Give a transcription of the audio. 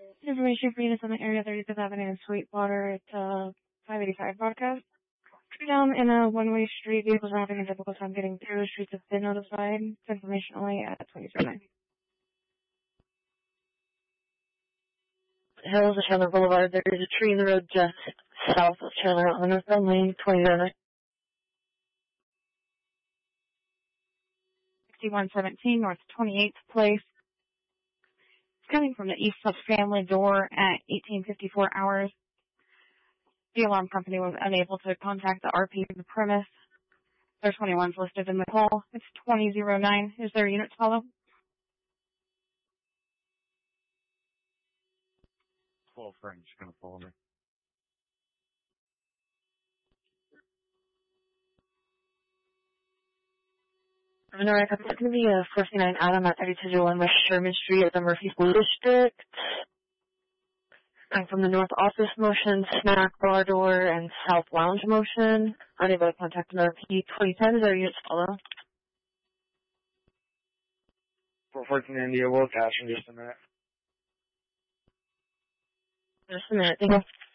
Information for units on the area 35th Avenue and Sweetwater at 585 broadcast. Tree down in a one-way street. Vehicles are having a difficult time getting through. Streets have been notified. It's information only at 2009. Hills of Chandler Boulevard. There is a tree in the road just south of Chandler on North Lane, 2009. 6117 North 28th Place. It's coming from the East Sub family door at 1854 hours. The alarm company was unable to contact the RP of the premise. Their 21's listed in the call. It's 2009. Is there a unit to follow? 12 French going to follow me. Alright, it's going to be 49 Adam at 3201 West Sherman Street at the Murfreesboro District. I'm from the North Office Motion, Snack Bar Door, and South Lounge Motion. Unable to contact an RP. 2010, is there a unit to follow? 414 India, we'll catch in just a minute. Just a minute, thank you.